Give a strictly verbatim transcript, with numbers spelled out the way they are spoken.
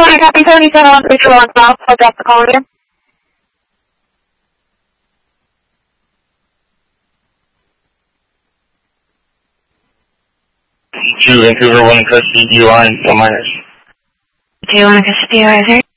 I copy seventy-seven one three two one South. I'll drop the call here. Two Vancouver, one Christie, D line, still minors. Do you want to go see